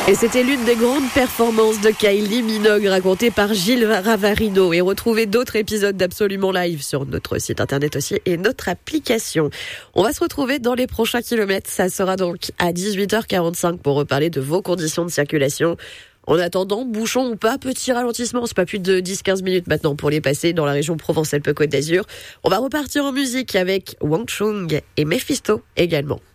Et c'était l'une des grandes performances de Kylie Minogue racontée par Gilles Ravarino. Et retrouvez d'autres épisodes d'Absolument Live sur notre site internet aussi et notre application. On va se retrouver dans les prochains kilomètres. Ça sera donc à 18h45 pour reparler de vos conditions de circulation. En attendant, bouchon ou pas, petit ralentissement, c'est pas plus de 10-15 minutes maintenant pour les passer dans la région Provence-Alpes-Côte d'Azur. On va repartir en musique avec Wang Chung et Mephisto également.